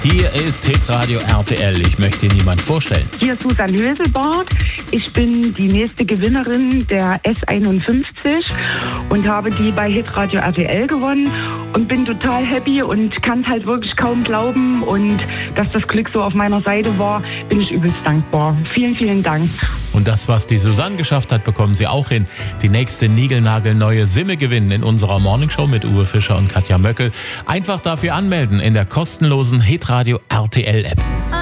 Hier ist Hitradio RTL. Ich möchte Ihnen jemand vorstellen. Hier ist Susan Höselbart. Ich bin die nächste Gewinnerin der S51 und habe die bei Hitradio RTL gewonnen und bin total happy und kann es halt wirklich kaum glauben. Und dass das Glück so auf meiner Seite war, bin ich übelst dankbar. Vielen, vielen Dank. Und das, was die Susanne geschafft hat, bekommen Sie auch hin. Die nächste niegelnagelneue Simme gewinnen in unserer Morningshow mit Uwe Fischer und Katja Möckel. Einfach dafür anmelden in der kostenlosen Hitradio RTL App.